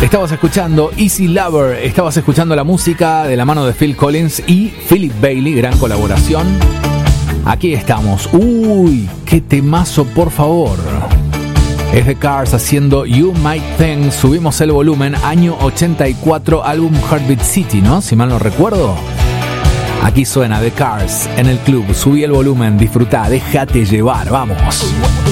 Estabas escuchando Easy Lover, estabas escuchando la música de la mano de Phil Collins y Philip Bailey, gran colaboración. Aquí estamos. Uy, qué temazo, por favor. Es The Cars haciendo You Might Think. Subimos el volumen, año 84, álbum Heartbeat City, ¿no? Si mal no recuerdo. Aquí suena The Cars en el club. Subí el volumen, disfrutá, déjate llevar, vamos.